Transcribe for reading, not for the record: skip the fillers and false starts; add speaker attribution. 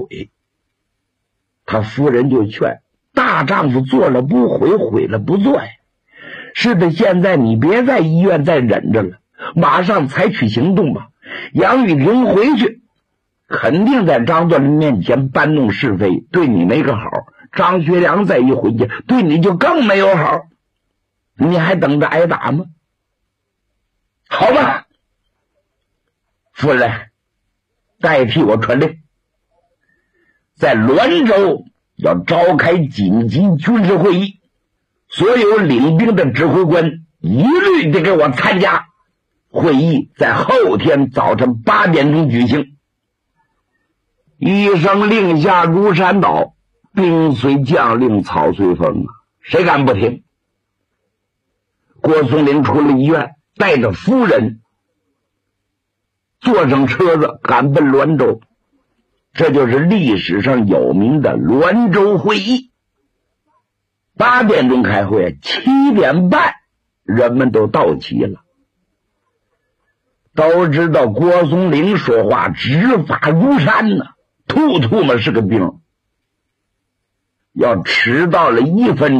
Speaker 1: 悔。他夫人就劝大丈夫做了不悔，悔了不做呀。是的，现在你别在医院再忍着了，马上采取行动吧。杨玉婷回去肯定在张作霖面前搬弄是非，对你没个好。张学良再一回去，对你就更没有好。你还等着挨打吗？好吧，夫人，代替我传令，在滦州要召开紧急军事会议，所有领兵的指挥官一律得给我参加。会议在后天早晨8点钟举行。一声令下如山倒，兵随将令，草随风啊，谁敢不听？郭松龄出了医院，带着夫人坐上车子赶奔滦州。这就是历史上有名的滦州会议。8点钟开会，7点半人们都到齐了。都知道郭松龄说话执法如山呢，兔兔嘛是个兵，要迟到了1分